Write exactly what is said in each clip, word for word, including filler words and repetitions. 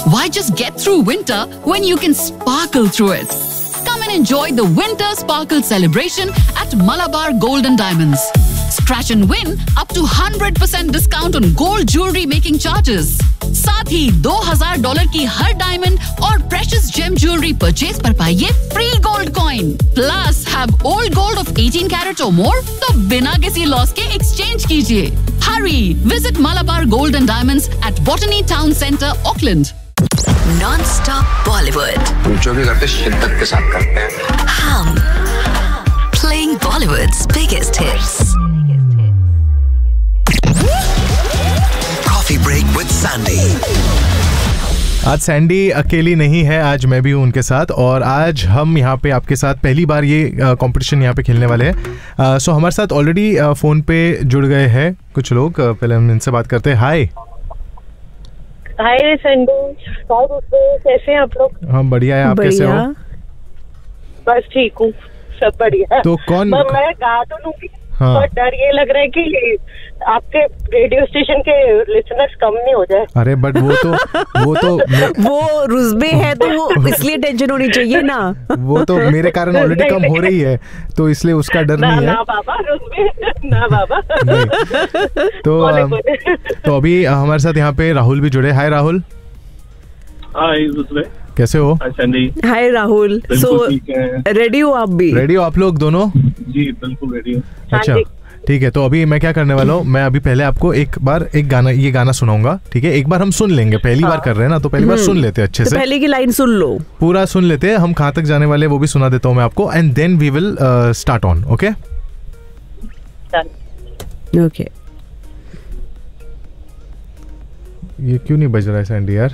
Why just get through winter when you can sparkle through it? Come and enjoy the Winter Sparkle celebration at Malabar Gold and Diamonds. Scratch and win up to one hundred percent discount on gold jewelry making charges. साथ ही दो हज़ार dollar की हर diamond और precious GeM jewellery purchase पर पाइए free gold coin. Plus have old gold of eighteen carat और मोर तो बिना किसी लॉस के एक्सचेंज कीजिए। Hurry! Visit Malabar Gold and Diamonds at Botany Town Centre, Auckland. Non-stop Bollywood. जो भी करते शिद्दत के साथ करते हैं। हम playing Bollywood's biggest hits. Coffee break with Sandy. आज सैंडी अकेली नहीं है, आज मैं भी हूँ उनके साथ और आज हम यहाँ पे आपके साथ पहली बार ये कंपटीशन यहाँ पे खेलने वाले हैं। सो हमारे साथ ऑलरेडी फ़ोन पे जुड़ गए हैं कुछ लोग, पहले हम इनसे बात करते हैं। हाय हाय सैंडी, कैसे हैं आप लोग? हम बढ़िया है, आप कैसे हो? बस ठीक हूँ, सब बढ़िया। तो कौन मैं गा तो लूंगी, हाँ। और डर ये लग रहा है कि आपके रेडियो स्टेशन के लिसनर्स कम नहीं हो जाए। अरे बट वो तो वो तो वो रुस्बे है तो वो इसलिए टेंशन होनी चाहिए ना। वो तो मेरे कारण ऑलरेडी कम हो रही है तो इसलिए उसका डर ना, नहीं है ना बाबा, रुस्बे ना बाबा। तो तो अभी हमारे साथ यहाँ पे राहुल भी जुड़े। हाय राहुल। हाय रुस्बे, कैसे हो? हाय राहुल। सो रेडी हो आप भी? रेडी हो आप लोग दोनों? जी बिल्कुल रेडी हूँ। अच्छा ठीक है, तो अभी मैं क्या करने वाला हूँ, मैं अभी पहले आपको एक बार एक गाना ये गाना सुनाऊंगा, ठीक है? एक बार हम सुन लेंगे, पहली बार कर रहे हैं ना तो पहली बार सुन लेते हैं अच्छे से। पहले की लाइन सुन लो, पूरा सुन लेते हैं, हम कहाँ तक जाने वाले वो भी सुना देता हूँ मैं आपको, and then we will start on. Okay okay. ये क्यों नहीं बज रहा है सैंडी यार?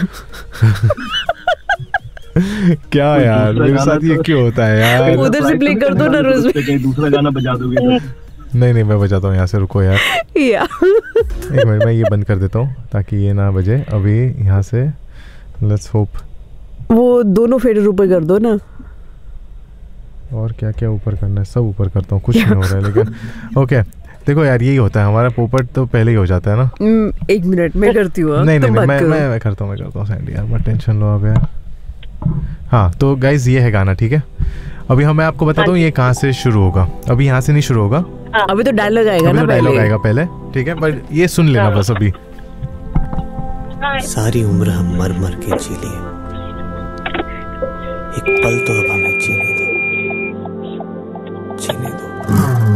क्या यार मेरे साथ ये क्यों होता है यार? उधर से प्ले कर दो ना रुस्बे। दूसरा गाना बजा दोगे? नहीं नहीं मैं बजाता हूँ यहाँ से, रुको यार या एक मिनट, मैं ये बंद कर देता हूँ ताकि ये ना बजे अभी यहाँ से। लेट्स होप वो दोनों फेडर ऊपर कर दो ना। और क्या क्या ऊपर करना है, सब ऊपर करता हूँ, कुछ नहीं हो रहा है लेकिन ओके। देखो यार यही होता है, हमारा पोपट तो पहले ही हो जाता है ना। एक मिनट मैं करती हूँ। नहीं नहीं मैं मैं मैं करता हूँ मैं करता हूँ सैंडी यार, मत टेंशन लो अब यार। हाँ तो गाइज ये है गाना, ठीक है? अभी हम मैं आपको बताता हूँ ये कहाँ से शुरू होगा। अभी यहाँ से नहीं शुरू होगा, अभी तो डायलॉग आएगा ना, डायलॉग आएगा पहले, ठीक है? बट ये सुन लेना बस अभी। सारी उम्र हम मर मर के जी लिए, एक पल तो अब हमें